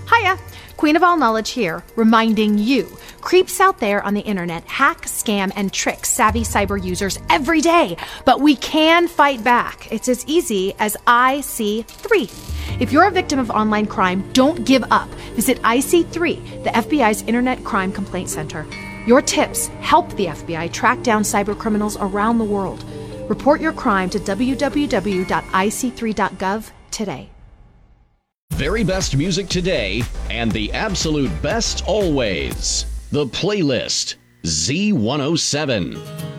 Hiya! Queen of All Knowledge here, reminding you, creeps out there on the internet hack, scam, and trick savvy cyber users every day. But we can fight back. It's as easy as IC3. If you're a victim of online crime, don't give up. Visit IC3, the FBI's Internet Crime Complaint Center. Your tips help the FBI track down cyber criminals around the world. Report your crime to www.ic3.gov today. Very best music today and the absolute best always. The Playlist Z107.